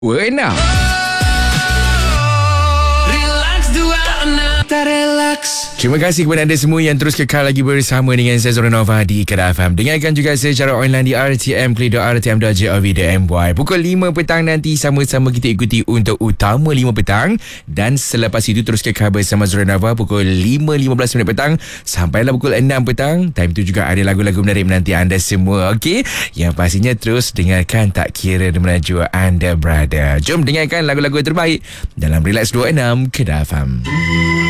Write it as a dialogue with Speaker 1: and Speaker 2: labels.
Speaker 1: Wena. Terima kasih kepada anda semua yang terus kekal lagi bersama dengan saya Zora Nova di Kedah FM. Dengarkan juga secara online di rtm.play.rtm.gov.my. Pukul 5 petang nanti sama-sama kita ikuti untuk Utama 5 petang. Dan selepas itu terus kekal bersama Zora Nova pukul 5.15 petang sampailah pukul 6 petang. Time tu juga ada lagu-lagu menarik menanti anda semua. Okey, yang pastinya terus dengarkan Tak Kira di Mana Jua Anda Berada. Jom dengarkan lagu-lagu terbaik dalam Relax 26 Kedah FM.